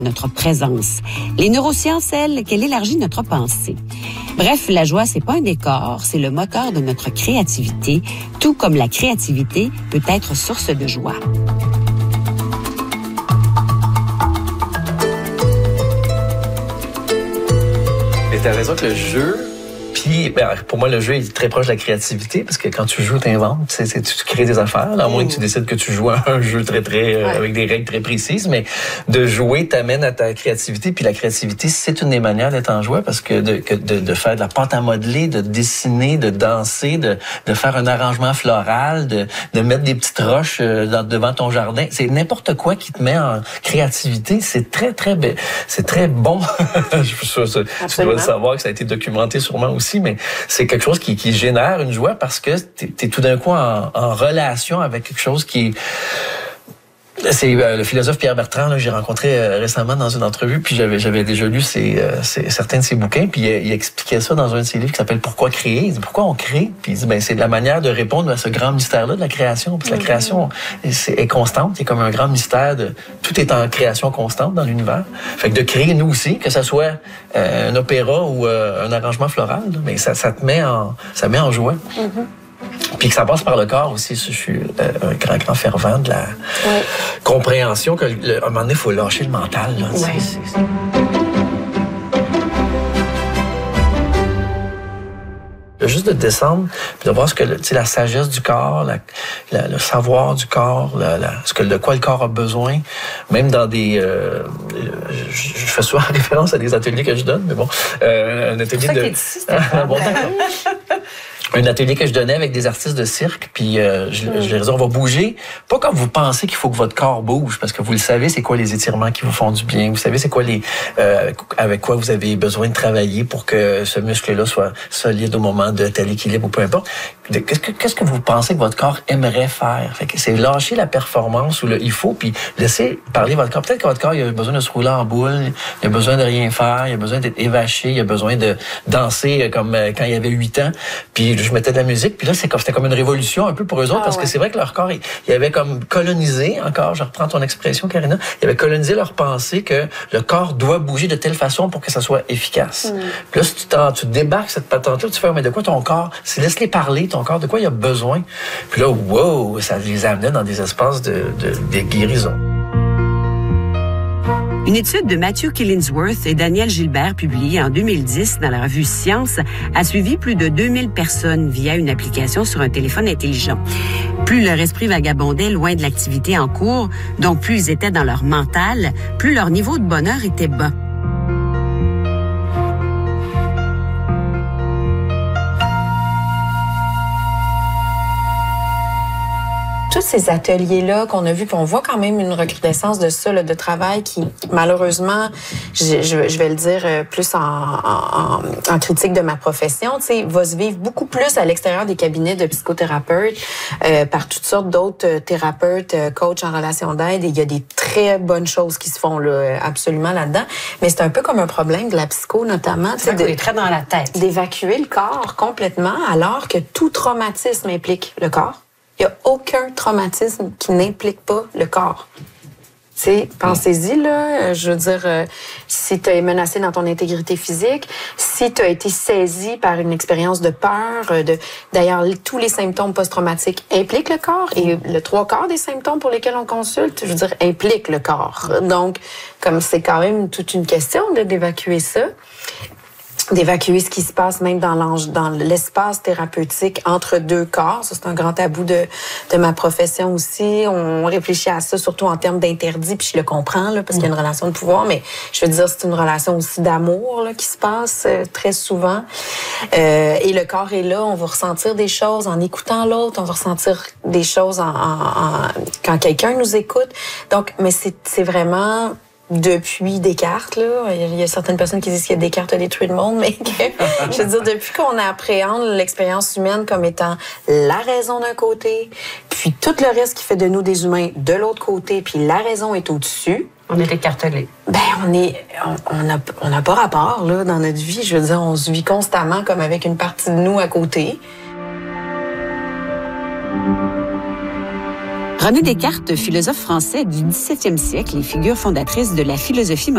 notre présence. Les neurosciences, elles, qu'elle élargit notre pensée. Bref, la joie, c'est pas un décor, c'est le moteur de notre créativité, tout comme la créativité peut être source de joie. Mais t'as raison que le jeu... Puis, pour moi, le jeu est très proche de la créativité parce que quand tu joues, t'inventes, tu crées des affaires. Là, à moins que tu décides que tu joues à un jeu avec des règles très précises, mais de jouer t'amène à ta créativité. Puis la créativité, c'est une des manières d'être en joie parce que de faire de la pâte à modeler, de dessiner, de danser, de faire un arrangement floral, de mettre des petites roches devant ton jardin. C'est n'importe quoi qui te met en créativité. C'est très, très c'est très bon. Je suis sûr que tu dois le savoir que ça a été documenté sûrement aussi, mais c'est quelque chose qui génère une joie parce que t'es tout d'un coup en relation avec quelque chose qui... C'est le philosophe Pierre Bertrand là, que j'ai rencontré récemment dans une entrevue, puis j'avais déjà lu certains de ses bouquins, puis il expliquait ça dans un de ses livres qui s'appelle Pourquoi créer. Il dit pourquoi on crée, puis il dit c'est de la manière de répondre à ce grand mystère-là de la création, parce que la création est constante, c'est comme un grand mystère tout est en création constante dans l'univers. Fait que de créer nous aussi, que ça soit un opéra ou un arrangement floral, mais ça met en joie. Puis que ça passe par le corps aussi. Je suis un grand fervent de la compréhension qu'à un moment donné, il faut lâcher le mental. Là, juste de descendre, puis de voir ce que la sagesse du corps, le savoir du corps, de quoi le corps a besoin, même dans des... je fais souvent référence à des ateliers que je donne, mais bon, un atelier de... Bon, un atelier que je donnais avec des artistes de cirque, puis je leur disais, on va bouger, pas comme vous pensez qu'il faut que votre corps bouge, parce que vous le savez, c'est quoi les étirements qui vous font du bien, vous savez c'est quoi avec quoi vous avez besoin de travailler pour que ce muscle-là soit solide au moment de tel équilibre ou peu importe. Qu'est-ce que vous pensez que votre corps aimerait faire? Fait que c'est lâcher la performance ou le il faut, puis laisser parler votre corps. Peut-être que votre corps, il a besoin de se rouler en boule, il a besoin de rien faire, il a besoin d'être évaché, il a besoin de danser comme quand il avait 8 ans, puis je mettais de la musique, puis là, c'était comme une révolution un peu pour eux autres, parce que c'est vrai que leur corps, il avait comme colonisé, encore, je reprends ton expression, Karina, il avait colonisé leur pensée que le corps doit bouger de telle façon pour que ça soit efficace. Puis là, si tu débarques cette patente-là, tu fais, mais de quoi ton corps, laisse-les parler, ton corps, de quoi il a besoin? Puis là, wow, ça les amenait dans des espaces de guérison. Une étude de Matthew Killingsworth et Daniel Gilbert publiée en 2010 dans la revue Science a suivi plus de 2000 personnes via une application sur un téléphone intelligent. Plus leur esprit vagabondait loin de l'activité en cours, donc plus ils étaient dans leur mental, plus leur niveau de bonheur était bas. Tous ces ateliers-là qu'on a vus, puis on voit quand même une recrudescence de ça, là, de travail qui, malheureusement, je vais le dire plus en critique de ma profession, tu sais, va se vivre beaucoup plus à l'extérieur des cabinets de psychothérapeutes, par toutes sortes d'autres thérapeutes, coachs en relation d'aide. Et il y a des très bonnes choses qui se font là, absolument là-dedans. Mais c'est un peu comme un problème de la psycho, notamment. C'est très dans la tête. D'évacuer le corps complètement, alors que tout traumatisme implique le corps. Il n'y a aucun traumatisme qui n'implique pas le corps. Pensez-y, là. Je veux dire, si tu es menacé dans ton intégrité physique, si tu as été saisi par une expérience de peur, d'ailleurs, tous les symptômes post-traumatiques impliquent le corps et le 3/4 des symptômes pour lesquels on consulte, je veux dire, impliquent le corps. Donc, comme c'est quand même toute une question d'évacuer ça, d'évacuer ce qui se passe même dans l'espace thérapeutique entre deux corps. Ça, c'est un grand tabou de ma profession aussi. On réfléchit à ça surtout en termes d'interdit, puis je le comprends, là, parce qu'il y a une relation de pouvoir, mais je veux dire, c'est une relation aussi d'amour là, qui se passe très souvent. Et le corps est là, on va ressentir des choses en écoutant l'autre, on va ressentir des choses quand quelqu'un nous écoute. Donc, mais c'est vraiment... Depuis Descartes, là, il y a certaines personnes qui disent que Descartes a détruit le monde, mais je veux dire, depuis qu'on appréhende l'expérience humaine comme étant la raison d'un côté, puis tout le reste qui fait de nous des humains de l'autre côté, puis la raison est au-dessus. On est écartelés. On n'a pas rapport, là, dans notre vie. Je veux dire, on se vit constamment comme avec une partie de nous à côté. René Descartes, philosophe français du XVIIe siècle et figure fondatrice de la philosophie